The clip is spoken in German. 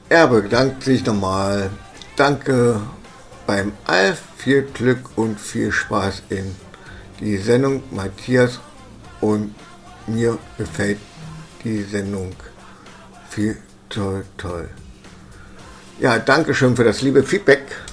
Er bedankt sich nochmal. Danke beim Alf, viel Glück und viel Spaß in die Sendung, Matthias, und mir gefällt die Sendung viel toll. Ja, danke schön für das liebe Feedback.